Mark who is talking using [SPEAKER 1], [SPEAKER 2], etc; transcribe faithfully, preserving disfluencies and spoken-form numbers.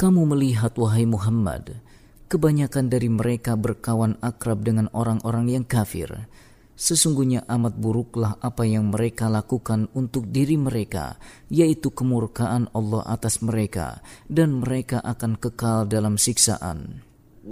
[SPEAKER 1] Kamu melihat, wahai Muhammad, kebanyakan dari mereka berkawan akrab dengan orang-orang yang kafir. Sesungguhnya amat buruklah apa yang mereka lakukan untuk diri mereka, yaitu kemurkaan Allah atas mereka, dan mereka akan kekal dalam siksaan.